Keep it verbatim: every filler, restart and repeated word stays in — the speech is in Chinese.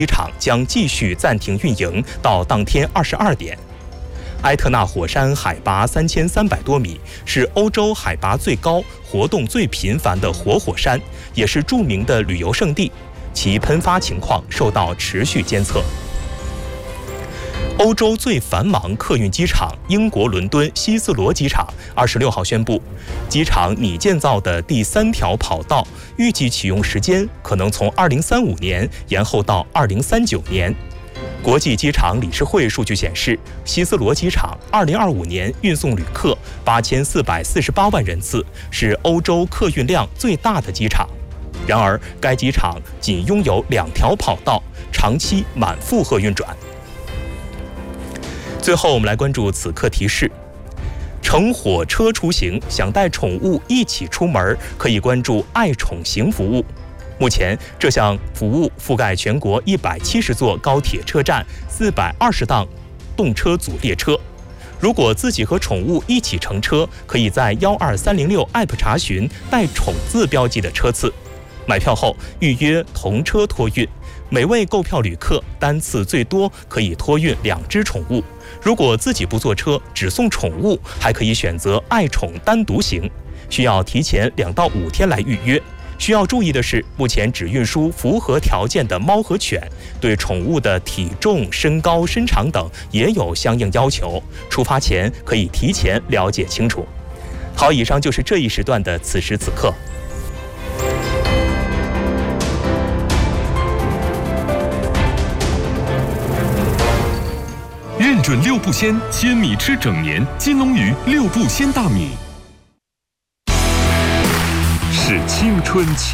机场将继续暂停运营到当天二十二点。埃特纳火山海拔三千三百多米，是欧洲海拔最高、活动最频繁的活火山，也是著名的旅游胜地，其喷发情况受到持续监测。欧洲最繁忙客运机场英国伦敦希斯罗机场二十六号宣布，机场拟建造的第三条跑道预计启用时间可能从二零三五年延后到二零三九年。国际机场理事会数据显示，希斯罗机场二零二五年运送旅客八千四百四十八万人次，是欧洲客运量最大的机场。然而，该机场仅拥有两条跑道，长期满负荷运转。最后，我们来关注此刻提示：乘火车出行，想带宠物一起出门，可以关注爱宠行服务。目前，这项服务覆盖全国一百七十座高铁车站、四百二十档动车组列车。如果自己和宠物一起乘车，可以在一二三零六 App 查询带宠字标记的车次，买票后预约同车托运。每位购票旅客单次最多可以托运两只宠物。如果自己不坐车，只送宠物，还可以选择爱宠单独行，需要提前两到五天来预约。需要注意的是，目前只运输符合条件的猫和犬，对宠物的体重、身高、身长等也有相应要求。出发前可以提前了解清楚。好，以上就是这一时段的此时此刻。 认准六步鲜，鲜米吃整年。金龙鱼六步鲜大米，是青春期。